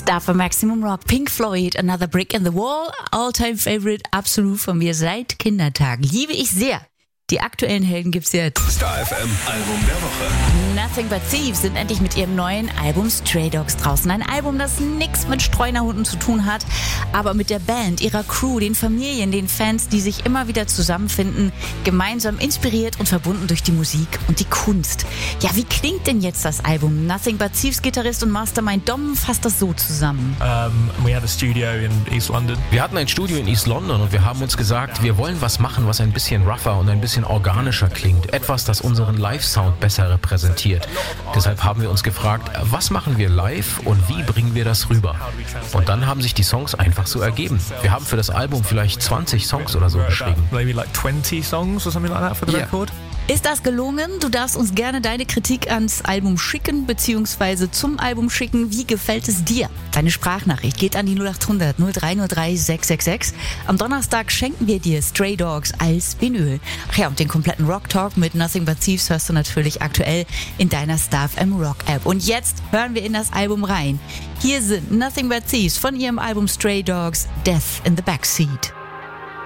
Star für Maximum Rock, Pink Floyd, Another Brick in the Wall, All-Time Favorite, absolut von mir seit Kindertagen. Liebe ich sehr. Die aktuellen Helden gibt's jetzt. Star FM Album der Woche. Nothing But Thieves sind endlich mit ihrem neuen Album Stray Dogs draußen. Ein Album, das nichts mit Streunerhunden zu tun hat, aber mit der Band, ihrer Crew, den Familien, den Fans, die sich immer wieder zusammenfinden, gemeinsam inspiriert und verbunden durch die Musik und die Kunst. Ja, wie klingt denn jetzt das Album? Nothing But Thieves Gitarrist und Mastermind Dom fasst das so zusammen. We had a studio in East London. Wir hatten ein Studio in East London und wir haben uns gesagt, wir wollen was machen, was ein bisschen rougher und ein bisschen organischer klingt. Etwas, das unseren Live-Sound besser repräsentiert. Deshalb haben wir uns gefragt, was machen wir live und wie bringen wir das rüber? Und dann haben sich die Songs einfach so ergeben. Wir haben für das Album vielleicht 20 Songs oder so geschrieben. Maybe like 20 songs or something like that for the record. Ist das gelungen? Du darfst uns gerne deine Kritik ans Album schicken, beziehungsweise zum Album schicken. Wie gefällt es dir? Deine Sprachnachricht geht an die 0800 0303 666. Am Donnerstag schenken wir dir Stray Dogs als Vinyl. Ach ja, und den kompletten Rock Talk mit Nothing But Thieves hörst du natürlich aktuell in deiner Star FM Rock App. Und jetzt hören wir in das Album rein. Hier sind Nothing But Thieves von ihrem Album Stray Dogs, Death in the Backseat.